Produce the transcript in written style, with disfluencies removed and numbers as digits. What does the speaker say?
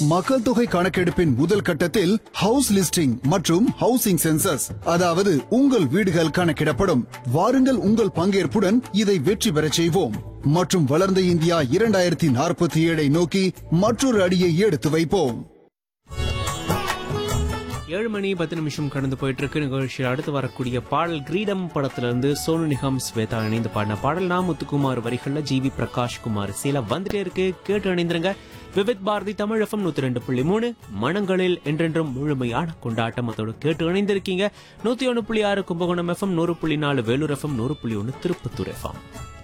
மக்கள் தொகை கணக்கெடுப்பின் முதல் கட்டத்தில் ஹவுஸ் லிஸ்டிங் மற்றும் ஹவுசிங் சென்சஸ், அதாவது உங்கள் வீடுகள் கணக்கிடப்படும். வாருங்கள், உங்கள் பங்கேற்புடன் இதை வெற்றி பெறச் செய்வோம் மற்றும் வளர்ந்த இந்தியா 2047 நோக்கி மற்றொரு அடியை எடுத்து வைப்போம். 7 மணி 10 நிமிஷம் கடந்து போயிட்டு இருக்கு. நிகழ்ச்சியில் அடுத்து வரக்கூடிய பாடல் கிரீடம் படத்திலிருந்து சோனு நிகம் ஸ்வேதா இணைந்து பாடின பாடல். முத்துக்குமார் வரிகள்ல ஜிவி பிரகாஷ் குமார் சீல வந்துட்டே இருக்கு. கேட்டு இணைந்திருங்க. விவித் பாரதி தமிழ் FM 102.3 மனங்களில் என்றென்றும் முழுமையான கொண்டாட்டம். அதோடு கேட்டு இணைந்திருக்கீங்க. 101.6 Kumbakonam FM, 100.4 Vellore FM, 100.1 Tirupattur FM.